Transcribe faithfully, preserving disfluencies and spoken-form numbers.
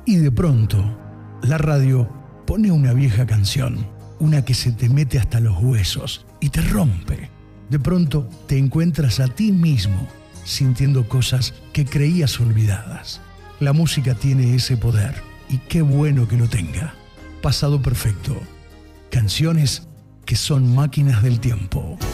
Y de pronto, la radio pone una vieja canción, una que se te mete hasta los huesos y te rompe. De pronto te encuentras a ti mismo sintiendo cosas que creías olvidadas. La música tiene ese poder y qué bueno que lo tenga. Pasado Perfecto. Canciones que son máquinas del tiempo.